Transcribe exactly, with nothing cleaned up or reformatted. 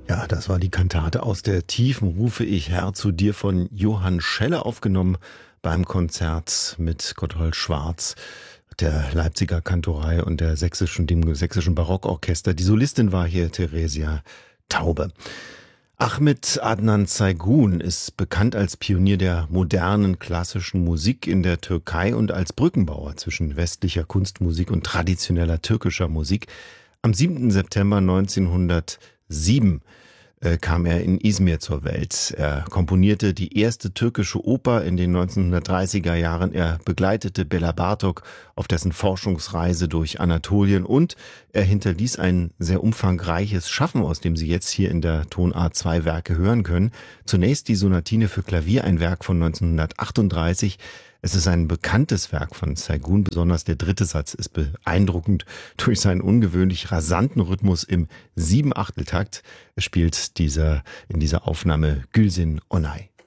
Ja, das war die Kantate „Aus der Tiefen rufe ich Herr zu dir" von Johann Schelle, aufgenommen beim Konzert mit Gotthold Schwarz, der Leipziger Kantorei und der sächsischen, dem sächsischen Barockorchester. Die Solistin war hier Theresia Taube. Ahmet Adnan Saygun ist bekannt als Pionier der modernen klassischen Musik in der Türkei und als Brückenbauer zwischen westlicher Kunstmusik und traditioneller türkischer Musik. Am siebten September neunzehnhundertsieben äh, kam er in Izmir zur Welt. Er komponierte die erste türkische Oper in den neunzehnhundertdreißiger Jahren. Er begleitete Bela Bartok auf dessen Forschungsreise durch Anatolien und er hinterließ ein sehr umfangreiches Schaffen, aus dem Sie jetzt hier in der Tonart zwei Werke hören können. Zunächst die Sonatine für Klavier, ein Werk von neunzehnhundertachtunddreißig. Es ist ein bekanntes Werk von Saygun, besonders der dritte Satz ist beeindruckend durch seinen ungewöhnlich rasanten Rhythmus im Siebenachteltakt. Es spielt dieser, in dieser Aufnahme Gülsün Onay.